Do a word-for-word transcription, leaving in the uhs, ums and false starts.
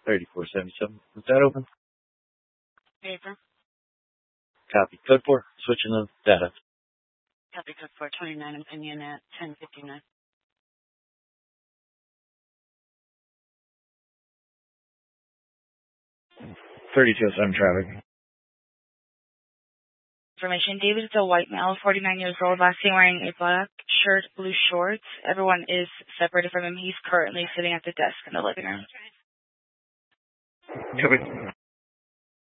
thirty-four seventy-seven. Is that open? Paper. Copy. Code four. Switching the data. Copy code four twenty-nine opinion at ten fifty-nine. thirty-two oh seven traffic. Information. David is a white male, forty-nine years old, last seen wearing a black shirt, blue shorts. Everyone is separated from him. He's currently sitting at the desk in the living room. Copy.